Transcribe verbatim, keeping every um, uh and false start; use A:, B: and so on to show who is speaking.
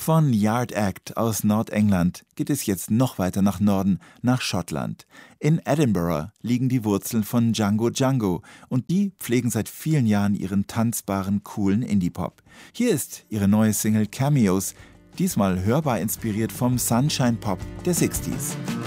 A: Von Yard Act aus Nordengland geht es jetzt noch weiter nach Norden, nach Schottland. In Edinburgh liegen die Wurzeln von Django Django und die pflegen seit vielen Jahren ihren tanzbaren, coolen Indie-Pop. Hier ist ihre neue Single Cameos, diesmal hörbar inspiriert vom Sunshine Pop der sechziger.